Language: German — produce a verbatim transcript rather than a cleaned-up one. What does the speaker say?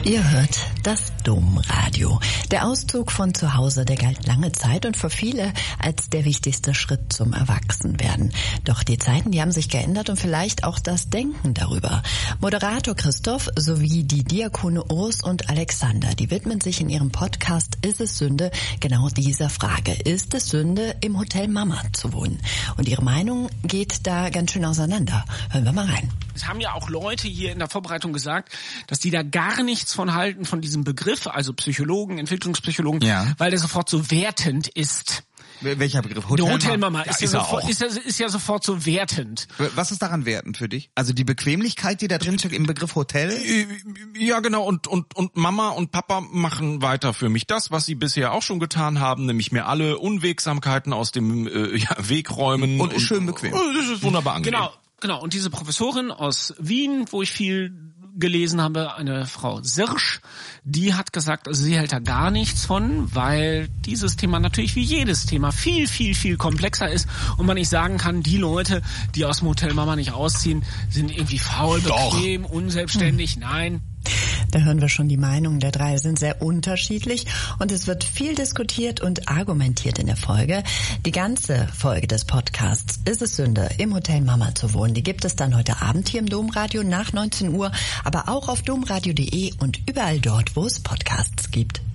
Ihr hört das Domradio. Der Auszug von zu Hause, der galt lange Zeit und für viele als der wichtigste Schritt zum Erwachsenwerden. Doch die Zeiten, die haben sich geändert und vielleicht auch das Denken darüber. Moderator Christoph sowie die Diakone Urs und Alexander, die widmen sich in ihrem Podcast Ist es Sünde genau dieser Frage. Ist es Sünde, im Hotel Mama zu wohnen? Und ihre Meinung geht da ganz schön auseinander. Hören wir mal rein. Es haben ja auch Leute hier in der Vorbereitung gesagt, dass die da gar nichts von halten, von diesem Begriff, also Psychologen, Entwicklungspsychologen, ja. weil der sofort so wertend ist. Welcher Begriff? Hotel Hotelmama ist, ja ist, sofort, ist, ja, ist ja sofort so wertend. Was ist daran wertend für dich? Also die Bequemlichkeit, die da drin steckt im Begriff Hotel? Ja, genau. Und, und, und Mama und Papa machen weiter für mich das, was sie bisher auch schon getan haben, nämlich mir alle Unwegsamkeiten aus dem äh, ja, Weg räumen. Und ist schön bequem. Oh, das ist wunderbar angenehm. Genau, genau. Und diese Professorin aus Wien, wo ich viel gelesen habe, eine Frau Sirsch, die hat gesagt, also sie hält da gar nichts von, weil dieses Thema natürlich wie jedes Thema viel, viel, viel komplexer ist und man nicht sagen kann, die Leute, die aus dem Hotel Mama nicht ausziehen, sind irgendwie faul, bequem, Doch. unselbstständig. Hm. Nein. Da hören wir schon, die Meinungen der drei sind sehr unterschiedlich und es wird viel diskutiert und argumentiert in der Folge. Die ganze Folge des Podcasts Ist es Sünde, im Hotel Mama zu wohnen, die gibt es dann heute Abend hier im Domradio nach neunzehn Uhr, aber auch auf domradio punkt de und überall dort, wo es Podcasts gibt.